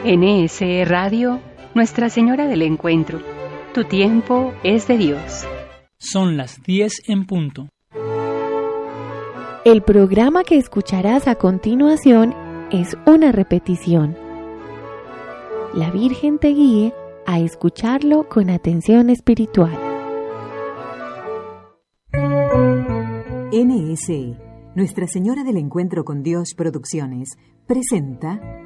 NSE Radio, Nuestra Señora del Encuentro. Tu tiempo es de Dios. Son las 10 en punto. El programa que escucharás a continuación es una repetición. La Virgen te guíe a escucharlo con atención espiritual. NSE, Nuestra Señora del Encuentro con Dios Producciones, presenta